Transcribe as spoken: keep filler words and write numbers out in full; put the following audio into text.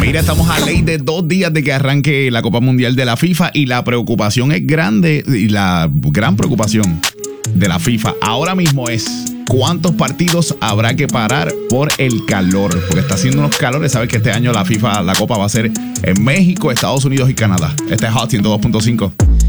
Mira, estamos a ley de dos días de que arranque la Copa Mundial de la FIFA y la preocupación es grande y la gran preocupación de la FIFA ahora mismo es cuántos partidos habrá que parar por el calor, porque está haciendo unos calores. Sabes que este año la FIFA, la Copa va a ser en México, Estados Unidos y Canadá. Este es Hot ciento dos punto cinco.